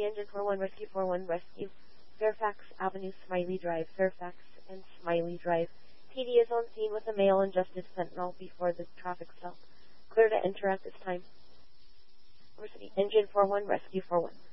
Engine 41, Rescue 41, Rescue. Fairfax Avenue, Smiley Drive, Fairfax and Smiley Drive. PD is on scene with a male and Justice Sentinel before the traffic stop. Clear to enter at this time. University Engine 41, Rescue 41.